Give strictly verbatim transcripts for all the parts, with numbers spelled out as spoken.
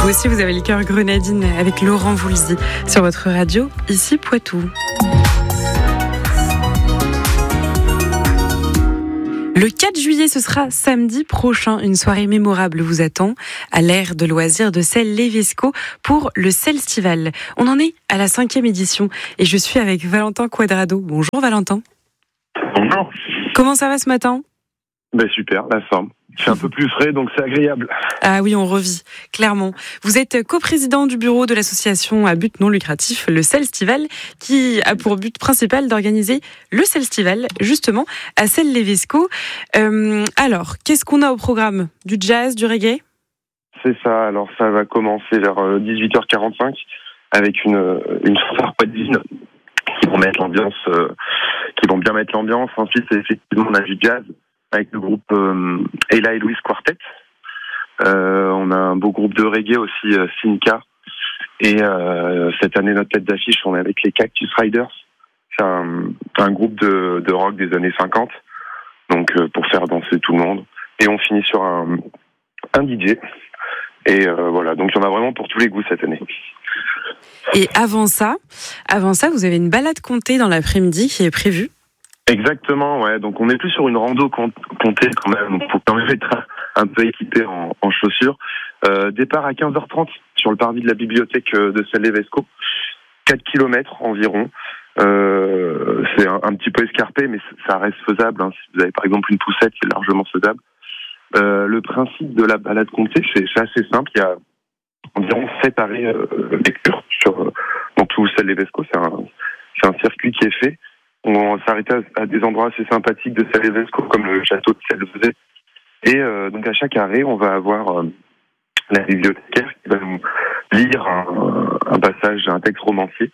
Vous aussi, vous avez le cœur grenadine avec Laurent Voulzy sur votre radio, ici Poitou. Le quatre juillet, ce sera samedi prochain. Une soirée mémorable vous attend à l'aire de loisirs de Celles-lès-Vesco pour le Celstival. On en est à la cinquième édition et je suis avec Valentin Quadrado. Bonjour Valentin. Bonjour. Comment ça va ce matin ? Ben super, la forme. C'est un peu plus frais, donc c'est agréable. Ah oui, on revit, clairement. Vous êtes coprésident du bureau de l'association à but non lucratif, le Celstival, qui a pour but principal d'organiser le Celstival, justement, à Celles-lès-Vesco. Euh, alors, qu'est-ce qu'on a au programme ? Du jazz, du reggae ? C'est ça, alors ça va commencer vers dix-huit heures quarante-cinq avec une, une fanfare poitevine qui vont mettre l'ambiance, euh, qui vont bien mettre l'ambiance. Ensuite, c'est effectivement, on a du jazz avec le groupe euh, Ella et Louise Quartet. Euh, on a un beau groupe de reggae aussi, euh, Simca. Et euh, cette année, notre tête d'affiche, on est avec les Cactus Riders. C'est un, un groupe de, de rock des années cinquante, donc euh, pour faire danser tout le monde. Et on finit sur un, un D J. Et euh, voilà, donc il y en a vraiment pour tous les goûts cette année. Et avant ça, avant ça, vous avez une balade comptée dans l'après-midi qui est prévue. Exactement, ouais. Donc on est plus sur une rando comptée quand même. Donc faut quand même être un peu équipé en, en chaussures. Euh, départ à quinze heures trente sur le parvis de la bibliothèque de Celles-lès-Vesco. quatre kilomètres environ. Euh, c'est un, un petit peu escarpé, mais ça reste faisable. Hein. Si vous avez par exemple une poussette, c'est largement faisable. Euh, le principe de la balade comptée, c'est, c'est assez simple. Il y a environ sept arrêts euh, lecture sur euh, dans tout Celles-lès-Vesco. C'est un, c'est un circuit qui est fait. On s'arrête à, à des endroits assez sympathiques de Celles-lès-Vesco, comme le château de Celles-lès. Et euh, donc à chaque arrêt, on va avoir euh, la bibliothécaire qui va nous lire un, un passage, un texte romancier,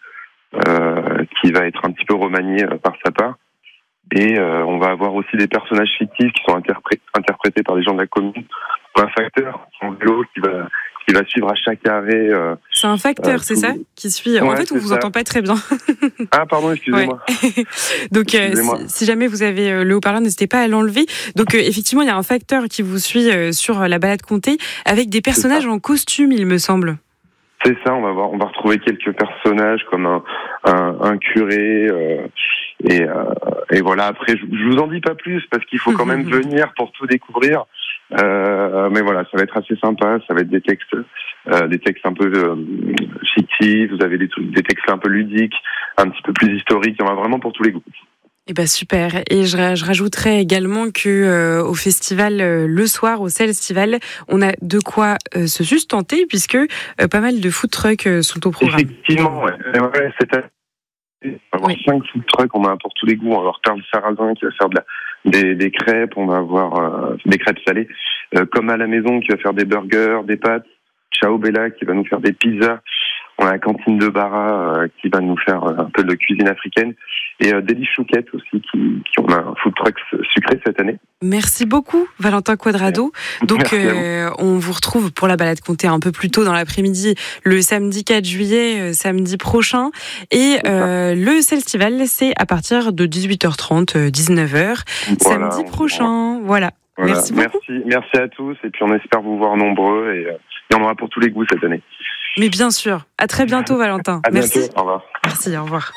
euh, qui va être un petit peu remanié euh, par sa part. Et euh, on va avoir aussi des personnages fictifs qui sont interpré- interprétés par des gens de la commune. Un facteur en vélo qui va qui va suivre à chaque arrêt. Euh, c'est un facteur, euh, c'est ça qui suit. Ouais, en fait, on vous ça. entend pas très bien. Ah pardon, excusez-moi. Ouais. Donc, excusez-moi. Euh, si, si jamais vous avez le haut-parleur, n'hésitez pas à l'enlever. Donc, euh, effectivement, il y a un facteur qui vous suit euh, sur la balade comptée avec des personnages en costume, il me semble. C'est ça, on va voir, on va retrouver quelques personnages comme un, un, un curé euh, et, euh, et voilà. Après, je, je vous en dis pas plus parce qu'il faut quand même venir pour tout découvrir. Euh, mais voilà, ça va être assez sympa. Ça va être des textes, euh, des textes un peu euh, fictifs. Vous avez des, des textes un peu ludiques, un petit peu plus historiques. Il y en a vraiment pour tous les goûts. Eh ben super. Et je, je rajouterais également que euh, au festival, euh, le soir, au Celstival, on a de quoi euh, se sustenter puisque euh, pas mal de food trucks euh, sont au programme. Effectivement, ouais. ouais c'est à... On va avoir oui. cinq food trucks, on a un pour tous les goûts. On va avoir Karl Sarrazin qui va faire de la, des, des crêpes, on va avoir euh, des crêpes salées, euh, comme à la maison qui va faire des burgers, des pâtes, Ciao Bella qui va nous faire des pizzas. On a la cantine de Bara euh, qui va nous faire euh, un peu de cuisine africaine et euh, Deli Chouquette aussi qui, qui ont un food truck sucré cette année. Merci beaucoup Valentin Quadrado. Donc euh, on vous retrouve pour la balade comptée un peu plus tôt dans l'après-midi le samedi quatre juillet, euh, samedi prochain et euh, le Celstival c'est à partir de dix-huit heures trente, dix-neuf heures voilà, samedi prochain. Voilà. Voilà. Merci beaucoup. Merci, merci à tous et puis on espère vous voir nombreux et euh, il y en aura pour tous les goûts cette année. Mais bien sûr. À très bientôt, Valentin. À Merci. Bientôt. Au revoir. Merci, au revoir.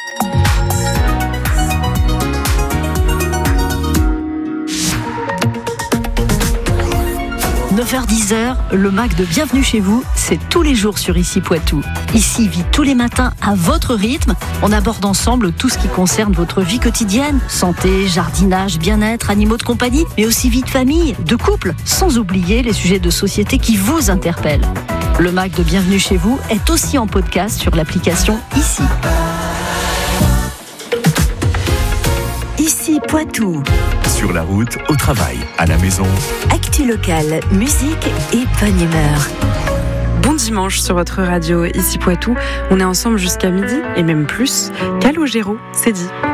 neuf heures dix, le M A C de Bienvenue chez vous, c'est tous les jours sur Ici Poitou. Ici vit tous les matins à votre rythme. On aborde ensemble tout ce qui concerne votre vie quotidienne. Santé, jardinage, bien-être, animaux de compagnie, mais aussi vie de famille, de couple, sans oublier les sujets de société qui vous interpellent. Le M A C de Bienvenue chez vous est aussi en podcast sur l'application Ici. Ici Poitou. Sur la route, au travail, à la maison. Actu locale, musique et bonne humeur. Bon dimanche sur votre radio, Ici Poitou. On est ensemble jusqu'à midi et même plus. Calogero, c'est dit.